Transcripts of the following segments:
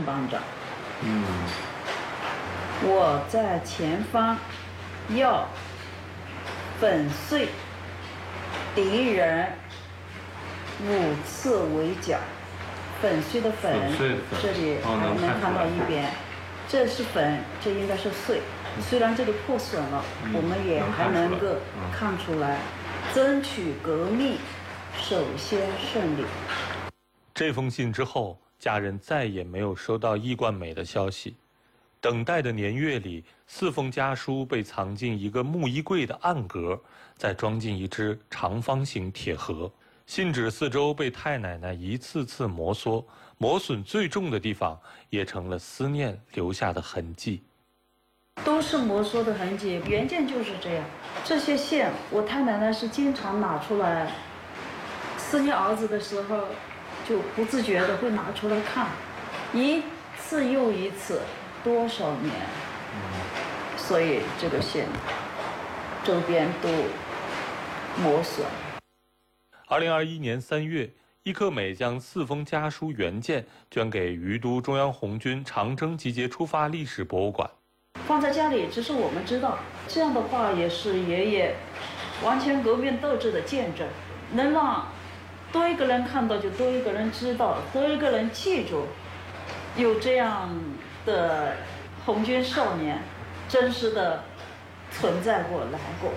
班长。我在前方，要粉碎敌人5次围剿。粉碎的粉，这里还能看到一边，这是粉，这应该是碎。虽然这里破损了，我们也还能够看出来，争取革命首先胜利。 这封信之后，家人再也没有收到易冠美的消息。等待的年月里，4封家书被藏进一个木衣柜的暗格，再装进一只长方形铁盒。信纸四周被太奶奶一次次摩挲，磨损最重的地方也成了思念留下的痕迹。 都是摩挲的痕迹，原件就是这样。这些线，我太奶奶是经常拿出来，思念儿子的时候，就不自觉的会拿出来看，一次又一次，多少年。所以这个线周边都磨损。 2021年3月，易克美将4封家书原件捐给于都中央红军长征集结出发历史博物馆。 放在家里，只是我们知道，这样的话也是爷爷完全革命斗志的见证，能让多一个人看到，就多一个人知道，多一个人记住，有这样的红军少年真实的存在过、来过。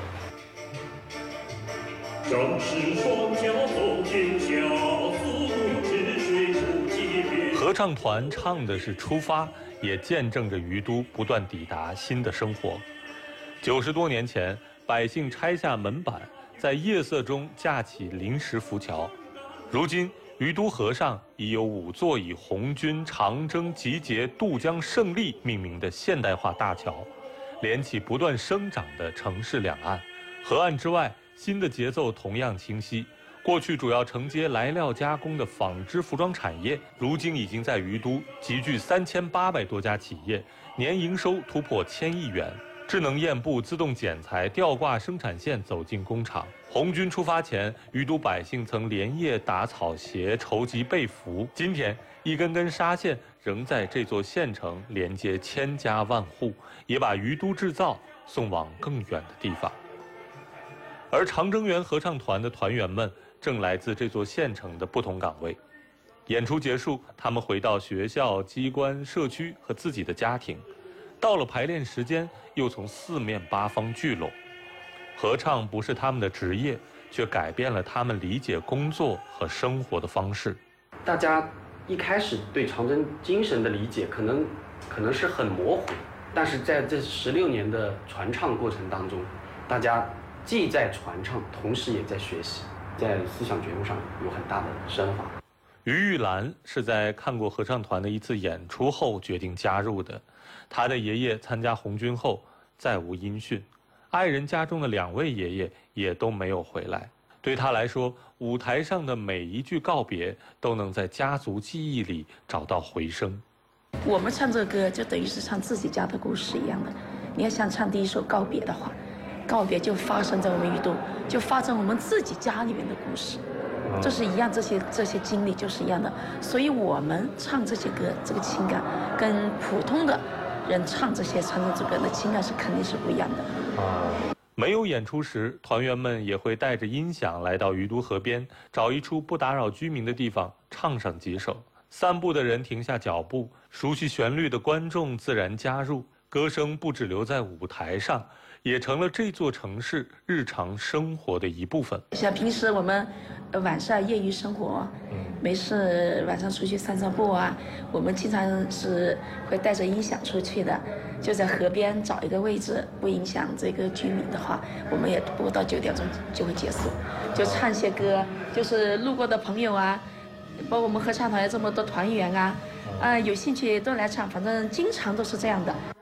正是双脚走天下，四渡治水出奇变。 合唱团唱的是出发，也见证着于都不断抵达新的生活。90多年前，百姓拆下门板，在夜色中架起临时浮桥。如今，于都河上已有5座以红军长征集结渡江胜利命名的现代化大桥，连起不断生长的城市两岸。河岸之外，新的节奏同样清晰。过去主要承接来料加工的纺织服装产业，如今已经在于都集聚3800多家企业，年营收突破1000亿元。智能验布、自动剪裁、吊挂生产线走进工厂。红军出发前，于都百姓曾连夜打草鞋、筹集被服。今天，一根根纱线仍在这座县城连接千家万户，也把于都制造送往更远的地方。而长征园合唱团的团员们正来自这座县城的不同岗位。演出结束，他们回到学校、机关、社区和自己的家庭。到了排练时间，又从4面8方聚拢。合唱不是他们的职业，却改变了他们理解工作和生活的方式。 大家一开始对长征精神的理解可能是很模糊的，但是在这16年的传唱过程当中，大家既在传唱，同时也在学习，在思想觉悟上有很大的升华。 于玉兰是在看过合唱团的一次演出后决定加入的。他的爷爷参加红军后再无音讯，爱人家中的2位爷爷也都没有回来。对他来说，舞台上的每一句告别都能在家族记忆里找到回声。 我们唱这个歌就等于是唱自己家的故事一样的。你要想唱第一首告别的话，告别就发生在我们于都，就发生我们自己家里面的故事，这是一样，这些经历就是一样的。所以我们唱这些歌，这个情感跟普通的人唱这些传统之歌的情感是肯定是不一样的。 没有演出时，团员们也会带着音响来到于都河边，找一处不打扰居民的地方唱上几首。散步的人停下脚步，熟悉旋律的观众自然加入。歌声不只留在舞台上，也成了这座城市日常生活的一部分。 像平时我们晚上业余生活，没事晚上出去散散步啊，我们经常是会带着音响出去的，就在河边找一个位置，不影响这个居民的话，我们也播到9点钟就会结束，就唱一些歌，就是路过的朋友啊，包括我们合唱团这么多团员啊，有兴趣都来唱，反正经常都是这样的。